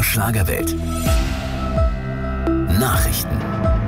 Schlagerwelt. Nachrichten.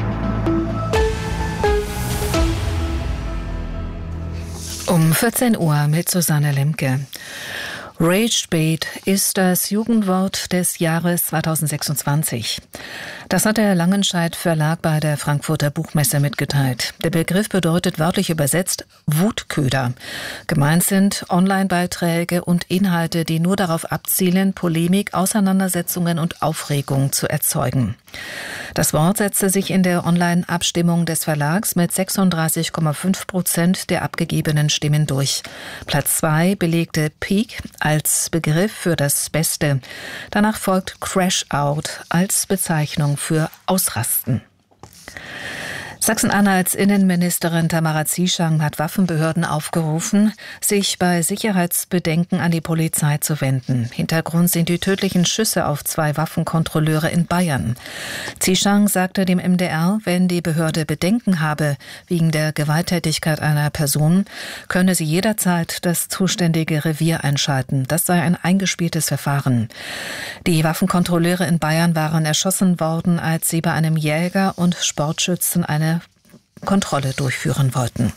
Um 14 Uhr mit Susanne Lemke. Ragebait ist das Jugendwort des Jahres 2026. Das hat der Langenscheidt Verlag bei der Frankfurter Buchmesse mitgeteilt. Der Begriff bedeutet wörtlich übersetzt Wutköder. Gemeint sind Online-Beiträge und Inhalte, die nur darauf abzielen, Polemik, Auseinandersetzungen und Aufregung zu erzeugen. Das Wort setzte sich in der Online-Abstimmung des Verlags mit 36,5% der abgegebenen Stimmen durch. Platz 2 belegte Peak als Begriff für das Beste. Danach folgt Crash Out als Bezeichnung für Ausrasten. Sachsen-Anhalts Innenministerin Tamara Zieschang hat Waffenbehörden aufgerufen, sich bei Sicherheitsbedenken an die Polizei zu wenden. Hintergrund sind die tödlichen Schüsse auf 2 Waffenkontrolleure in Bayern. Zieschang sagte dem MDR, wenn die Behörde Bedenken habe wegen der Gewalttätigkeit einer Person, könne sie jederzeit das zuständige Revier einschalten. Das sei ein eingespieltes Verfahren. Die Waffenkontrolleure in Bayern waren erschossen worden, als sie bei einem Jäger und Sportschützen eine Kontrolle durchführen wollten.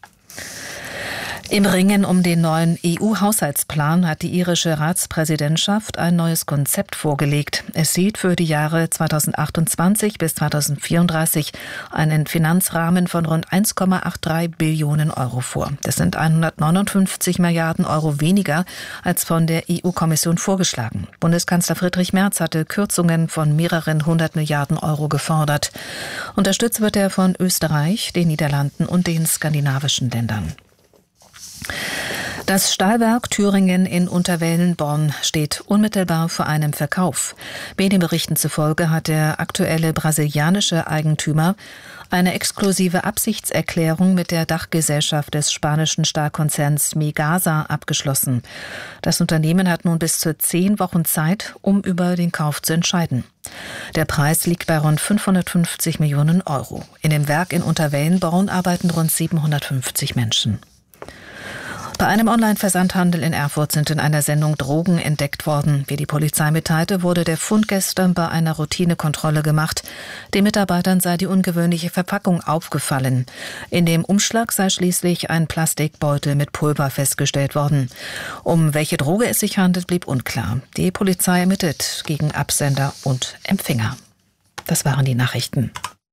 Im Ringen um den neuen EU-Haushaltsplan hat die irische Ratspräsidentschaft ein neues Konzept vorgelegt. Es sieht für die Jahre 2028 bis 2034 einen Finanzrahmen von rund 1,83 Billionen Euro vor. Das sind 159 Milliarden Euro weniger als von der EU-Kommission vorgeschlagen. Bundeskanzler Friedrich Merz hatte Kürzungen von mehreren 100 Milliarden Euro gefordert. Unterstützt wird er von Österreich, den Niederlanden und den skandinavischen Ländern. Das Stahlwerk Thüringen in Unterwellenborn steht unmittelbar vor einem Verkauf. Medienberichten zufolge hat der aktuelle brasilianische Eigentümer eine exklusive Absichtserklärung mit der Dachgesellschaft des spanischen Stahlkonzerns Megasa abgeschlossen. Das Unternehmen hat nun bis zu 10 Wochen Zeit, um über den Kauf zu entscheiden. Der Preis liegt bei rund 550 Millionen Euro. In dem Werk in Unterwellenborn arbeiten rund 750 Menschen. Bei einem Online-Versandhandel in Erfurt sind in einer Sendung Drogen entdeckt worden. Wie die Polizei mitteilte, wurde der Fund gestern bei einer Routinekontrolle gemacht. Den Mitarbeitern sei die ungewöhnliche Verpackung aufgefallen. In dem Umschlag sei schließlich ein Plastikbeutel mit Pulver festgestellt worden. Um welche Droge es sich handelt, blieb unklar. Die Polizei ermittelt gegen Absender und Empfänger. Das waren die Nachrichten.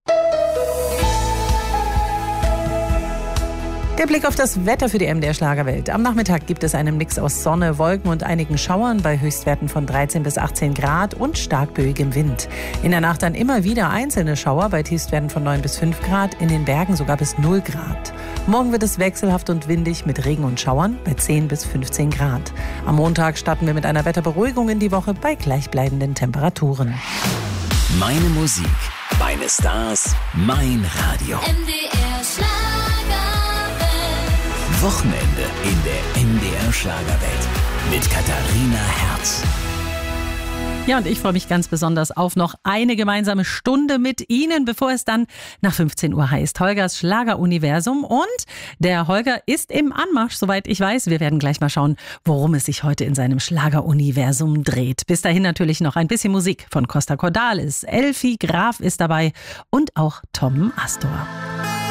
Der Blick auf das Wetter für die MDR Schlagerwelt. Am Nachmittag gibt es einen Mix aus Sonne, Wolken und einigen Schauern bei Höchstwerten von 13 bis 18 Grad und stark böigem Wind. In der Nacht dann immer wieder einzelne Schauer bei Tiefstwerten von 9 bis 5 Grad, in den Bergen sogar bis 0 Grad. Morgen wird es wechselhaft und windig mit Regen und Schauern bei 10 bis 15 Grad. Am Montag starten wir mit einer Wetterberuhigung in die Woche bei gleichbleibenden Temperaturen. Meine Musik, meine Stars, mein Radio. MDR Schlagerwelt. Wochenende in der MDR Schlagerwelt mit Katharina Herz. Ja, und ich freue mich ganz besonders auf noch eine gemeinsame Stunde mit Ihnen, bevor es dann nach 15 Uhr heißt. Holgers Schlageruniversum. Und der Holger ist im Anmarsch, soweit ich weiß. Wir werden gleich mal schauen, worum es sich heute in seinem Schlageruniversum dreht. Bis dahin natürlich noch ein bisschen Musik von Costa Cordalis. Elfi Graf ist dabei und auch Tom Astor.